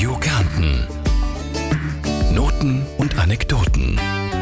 Radio Kärnten. Noten und Anekdoten.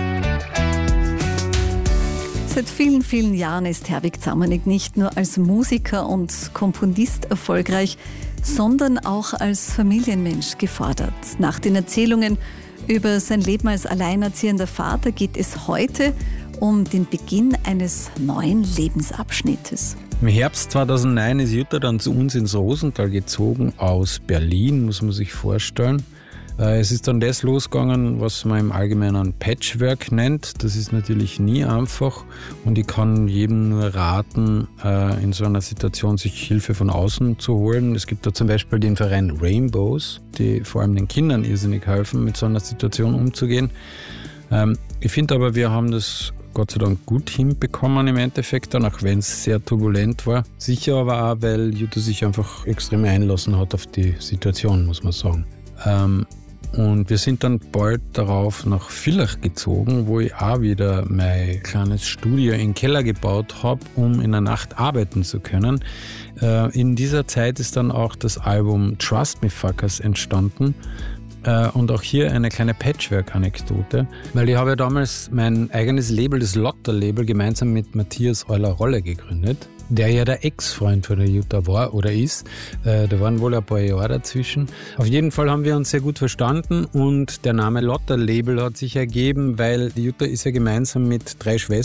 Seit vielen, vielen Jahren ist Herwig Zamanek nicht nur als Musiker und Komponist erfolgreich, sondern auch als Familienmensch gefordert. Nach den Erzählungen über sein Leben als alleinerziehender Vater geht es heute um den Beginn eines neuen Lebensabschnittes. Im Herbst 2009 ist Jutta dann zu uns ins Rosental gezogen aus Berlin, muss man sich vorstellen. Es ist dann das losgegangen, was man im Allgemeinen Patchwork nennt. Das ist natürlich nie einfach und ich kann jedem nur raten, in so einer Situation sich Hilfe von außen zu holen. Es gibt da zum Beispiel den Verein Rainbows, die vor allem den Kindern irrsinnig helfen, mit so einer Situation umzugehen. Ich finde aber, wir haben das Gott sei Dank gut hinbekommen im Endeffekt, dann, auch wenn es sehr turbulent war. Sicher aber auch, weil Jutta sich einfach extrem einlassen hat auf die Situation, muss man sagen. Und wir sind dann bald darauf nach Villach gezogen, wo ich auch wieder mein kleines Studio im Keller gebaut habe, um in der Nacht arbeiten zu können. In dieser Zeit ist dann auch das Album Trust Me Fuckers entstanden. Und auch hier eine kleine Patchwork-Anekdote, weil ich habe ja damals mein eigenes Label, das Lotter-Label, gemeinsam mit Matthias Euler-Rolle gegründet, der ja der Ex-Freund von der Jutta war oder ist. Da waren wohl ein paar Jahre dazwischen. Auf jeden Fall haben wir uns sehr gut verstanden und der Name Lotter-Label hat sich ergeben, weil die Jutta ist ja gemeinsam mit 3 Schwestern